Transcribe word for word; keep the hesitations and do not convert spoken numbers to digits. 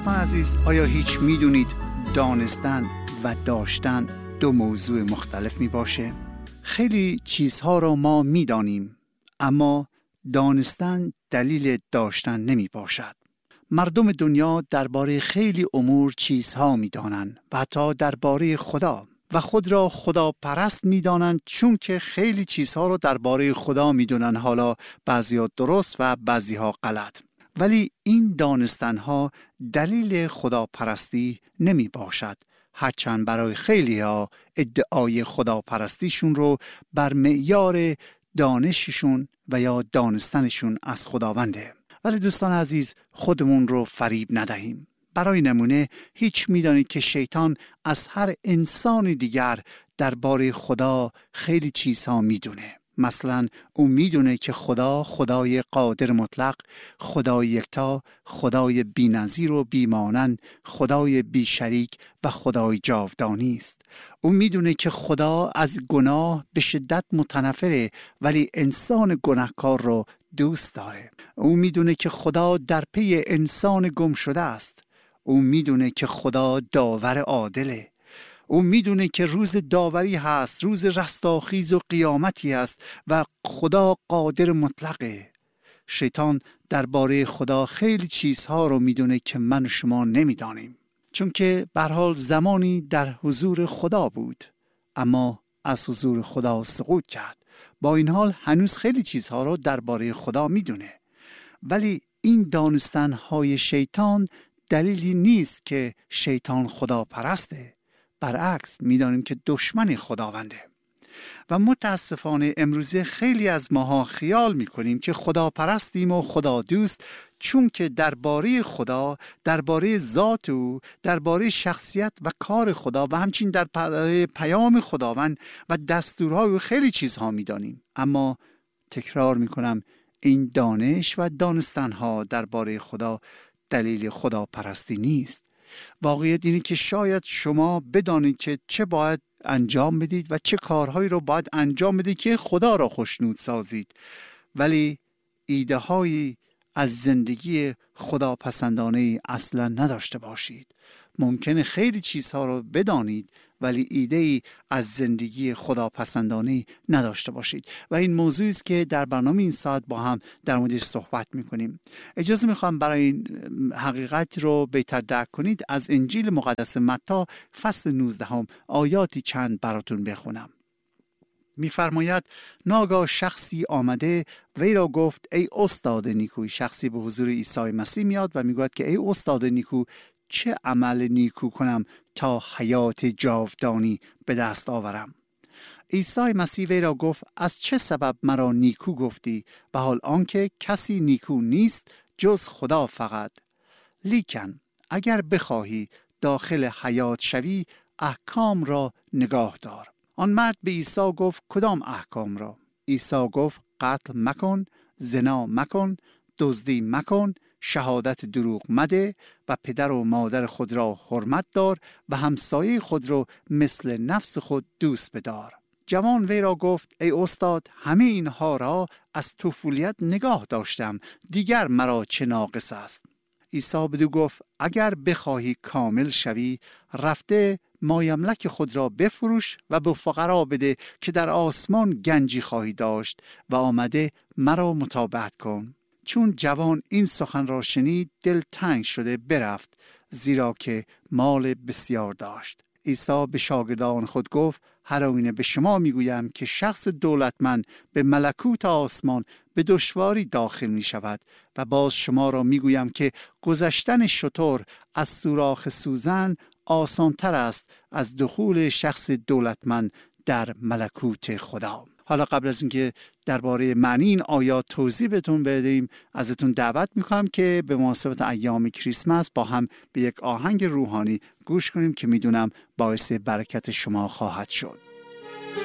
دوستان عزیز، آیا هیچ میدونید دانستن و داشتن دو موضوع مختلف می باشه؟ خیلی چیزها را ما میدانیم، اما دانستن دلیل داشتن نمی باشد. مردم دنیا درباره خیلی امور چیزها میدانند و حتی درباره خدا و خود را خدا پرست میدانند، چون که خیلی چیزها را درباره خدا میدونن، حالا بعضی‌ها درست و بعضی‌ها غلط. ولی این دانستنها دلیل خدا پرستی نمی باشد، هرچند برای خیلی ها ادعای خدا پرستیشون رو بر معیار دانششون و یا دانستنشون از خداونده. ولی دوستان عزیز، خودمون رو فریب ندهیم. برای نمونه، هیچ میدانید که شیطان از هر انسان دیگر درباره خدا خیلی چیزها میدونه. مثلا او میدونه که خدا خدای قادر مطلق، خدای یکتا، خدای بی‌نظیر و بی‌مانند، خدای بی شریک و خدای جاودانی است. او میدونه که خدا از گناه به شدت متنفره، ولی انسان گناهکار رو دوست داره. او میدونه که خدا در پی انسان گم شده است. او میدونه که خدا داور عادله. او میدونه که روز داوری هست، روز رستاخیز و قیامتی هست و خدا قادر مطلقه. شیطان درباره خدا خیلی چیزها رو میدونه که من و شما نمیدانیم، چون که به هر حال زمانی در حضور خدا بود، اما از حضور خدا سقوط کرد. با این حال هنوز خیلی چیزها رو درباره خدا میدونه. ولی این دانستنهای شیطان دلیلی نیست که شیطان خدا پرسته. برعکس، میدانیم که دشمن خداونده. و متاسفانه امروزه خیلی از ماها خیال میکنیم که خدا پرستیم و خدا دوست، چون که درباره خدا، درباره ذات او، درباره شخصیت و کار خدا و همچنین در پیام خداوند و دستورهای او خیلی چیزها میدانیم. اما تکرار میکنم، این دانش و دانستنها درباره خدا دلیل خدا پرستی نیست. واقعیت اینه که شاید شما بدانید که چه باید انجام بدید و چه کارهایی رو باید انجام بدید که خدا را خوشنود سازید، ولی ایده هایی از زندگی خدا پسندانه اصلا نداشته باشید. ممکنه خیلی چیزها رو بدانید ولی ایده‌ای از زندگی خدا پسندانه نداشته باشید. و این موضوعی است که در برنامه این ساعت با هم در موردش صحبت می‌کنیم. اجازه می‌خوام برای این حقیقت رو بهتر درک کنید از انجیل مقدس متی فصل نوزده هم آیاتی چند براتون بخونم. می‌فرماید ناگاه شخصی آمده وی را گفت ای استاد نیکو. شخصی به حضور عیسی مسیح میاد و میگوید که ای استاد نیکو، چه عمل نیکو کنم تا حیات جاودانی به دست آورم؟ عیسی مسیح وی را گفت از چه سبب مرا نیکو گفتی؟ و حال آنکه کسی نیکو نیست جز خدا فقط. لیکن اگر بخواهی داخل حیات شوی، احکام را نگاه دار. آن مرد به عیسی گفت کدام احکام را؟ عیسی گفت قتل مکن، زنا مکن، دزدی مکن، شهادت دروغ مده و پدر و مادر خود را حرمت دار و همسایه خود را مثل نفس خود دوست بدار. جوان وی را گفت ای استاد، همه اینها را از طفولیت نگاه داشتم، دیگر مرا چه ناقص است؟ عیسی بدو گفت اگر بخواهی کامل شوی، رفته مایملک خود را بفروش و به فقرا بده که در آسمان گنجی خواهی داشت و آمده مرا متابعت کن. چون جوان این سخن را شنید، دل تنگ شده برفت، زیرا که مال بسیار داشت. عیسی به شاگردان خود گفت هرآینه به شما میگویم که شخص دولتمند به ملکوت آسمان به دشواری داخل می شود. و باز شما را میگویم که گذشتن شتر از سوراخ سوزن آسان تر است از دخول شخص دولتمند در ملکوت خدا. حالا قبل از اینکه درباره معنی این آیات توضیح بهتون بدیم، ازتون دعوت میکنم که به مناسبت ایام کریسمس با هم به یک آهنگ روحانی گوش کنیم که میدونم باعث برکت شما خواهد شد.